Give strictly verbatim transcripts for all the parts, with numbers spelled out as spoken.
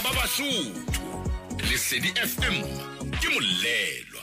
ba Basotho. Lesedi F M ke molelwa.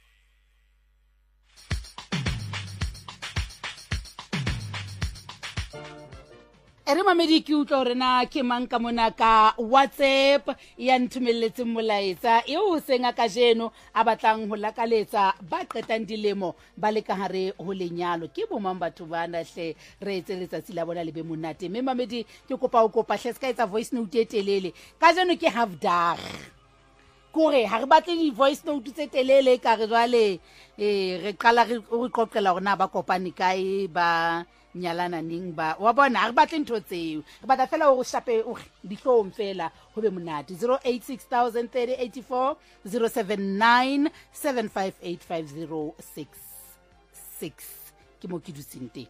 Ere mamedi ke utlo rena ke mang ka mona ka WhatsApp ya nthumelletse molaetsa eo senga ka jeno a batlang ho lakaletsa ba qetang dilemo ba le ka hare ho lenyalo ke bo mang batho bana hle re etse letsatsi la bona le be monate mme mamedi ke kopa o kopa hle ska etsa voice note e telele ka jeno ke half dag kore ha re batle di voice note tse telele ka re jwale eh re qala re qoqela rona ba kopane kae ba nyalana ning ba wa bona re batle ntho tseo re batla fela o shape o dihlong fela ho be monate zero eight six zero zero three eight four zero seven nine seven five eight five zero six six ke mo ke dutseng teng.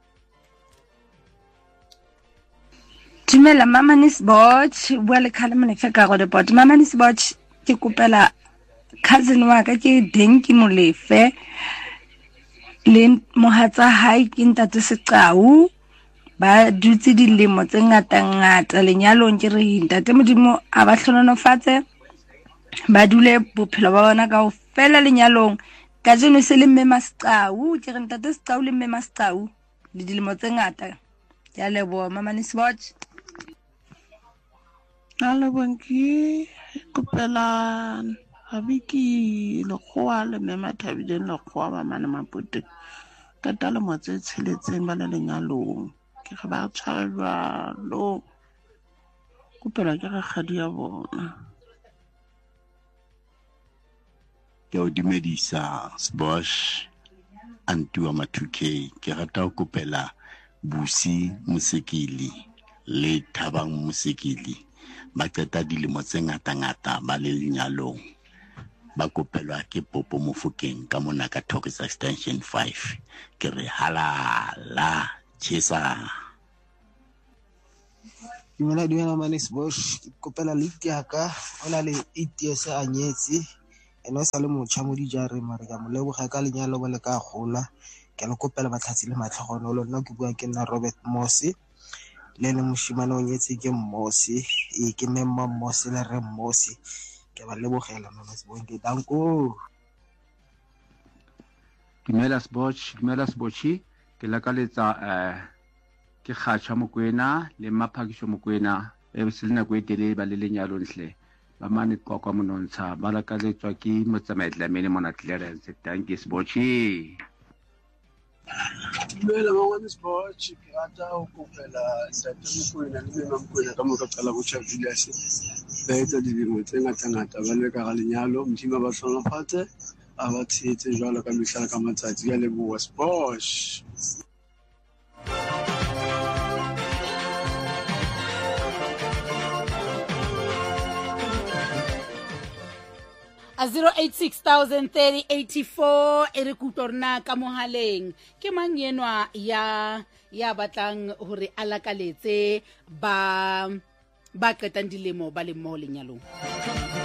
Dumela Mama Nisbotch bua le khala mone fe ka go de bot Mama Nisbotch ke kopela cousin wa ka ke Denki Molefe le mohatsa hae ke ntate Seqau ba dutse dilemo tse ngata ngata lenyalong ke re ntate Modimo a ba hlononofatse ba dule bophelo ba bona ka o fela lenyalong ka jeno se le mme Masqau ke re ntate Seqau le mme Masqau le dilemo tse ngata ya lebo Mama Nisbotch. Nale bonki kopela habiki le khoa le mema thabile le khoa ba mana maputi ka tala mo tse tsheletseng ba le lenyalong ke ga ba tshwarelwa lo kopela ke ga khadi ya bona ke o dimedisa Sbosh antua matuke ke rata o kopela Busi Musekili le Thabang Musekili ba qeta dilemo tse ngata ngata ba le lenyalong ba kopelwa ke Popo Mofokeng ka mona ka Tokis extension five ke re halala chesa Dumela dumela Mama Nisbotch kopela liti haka ona le eight years a nyetsi eno sa le motjha mo dijare mare ka moleboga ka lenyalo ba le ka gola ke le kopela batlhatsi le matlhogonolo nna ke bua ke nna Robert Mosi le le moshimane o nyetse ke Mosi e ke memma Mosi le re Mosi ke ba lebogela Mama Nisbotch danko. Dumela Sbosh dumela Sboshi ke lakaletsa eh ke khatsha Mokwena le Maphakiso Mokwena e se le nako e telele ba le lenyalong hle ba mane kokwa monontsha ba lakaletswa ke motsamaetla mene mona clearance thank you Sboshi. Dumela Mama Nisbotch ke rata ho kopela ntate Mokwena le mme Mokwena ka moka qala go tshaba Julius ba etsa dilemo tse ngata ngata ba le ka ga lenyalo Modimo ba hlonofatse a ba tshetse jwalo ka mehla ka matsatsi ya leboa Sbosh. A zero eight six zero zero three eight four ere kutorna ka mohaleng ke mang yenwa ya ya batlang hore alakaletse ba ba qetang dilemo ba le mo lenyalong.